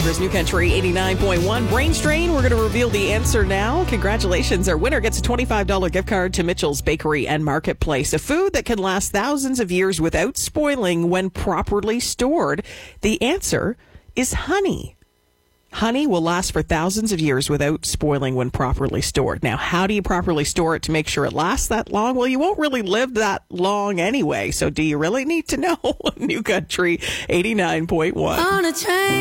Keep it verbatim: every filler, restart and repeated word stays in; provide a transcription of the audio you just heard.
Here's New Country eighty-nine point one. Brain Strain. We're going to reveal the answer now. Congratulations. Our winner gets a twenty-five dollars gift card to Mitchell's Bakery and Marketplace. A food that can last thousands of years without spoiling when properly stored. The answer is honey. Honey will last for thousands of years without spoiling when properly stored. Now, how do you properly store it to make sure it lasts that long? Well, you won't really live that long anyway. So do you really need to know? New Country eighty-nine point one. On a train.